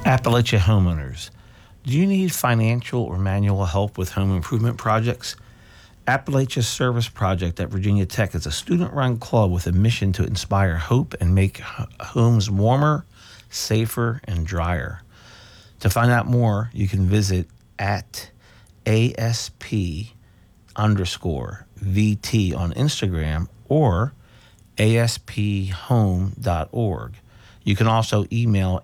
Appalachia homeowners, do you need financial or manual help with home improvement projects? Appalachia Service Project at Virginia Tech is a student-run club with a mission to inspire hope and make homes warmer, safer, and drier. To find out more, you can visit at ASP_VT on Instagram or asphome.org. You can also email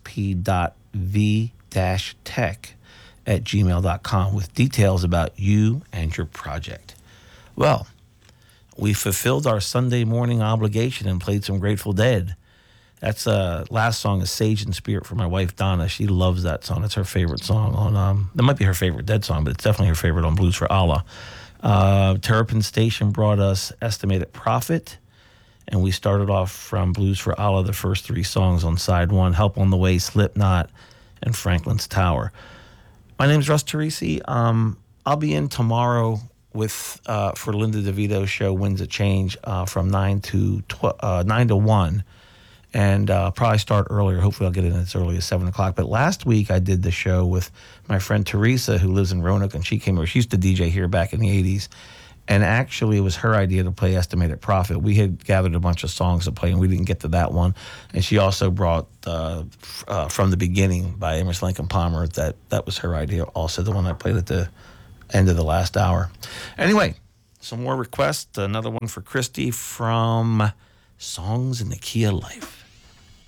asp.v-tech@gmail.com with details about you and your project. Well, we fulfilled our Sunday morning obligation and played some Grateful Dead. That's last song is Sage and Spirit for my wife, Donna. She loves that song. It's her favorite song on, that might be her favorite Dead song, but it's definitely her favorite on Blues for Allah. Terrapin Station brought us Estimated Profit, and we started off from Blues for Allah, the first three songs on side one, Help on the Way, Slipknot, and Franklin's Tower. My name's Russ Teresi. I'll be in tomorrow with for Linda DeVito's show, Winds of Change, from 9 to 1, and probably start earlier. Hopefully I'll get in as early as 7 o'clock. But last week I did the show with my friend Teresa, who lives in Roanoke, and she came over. She used to DJ here back in the 80s. And actually, it was her idea to play Estimated Profit. We had gathered a bunch of songs to play, and we didn't get to that one. And she also brought From the Beginning by Emerson Lake and Palmer. That was her idea also, the one I played at the end of the last hour. Anyway, some more requests. Another one for Christy from Songs in the Key of Life.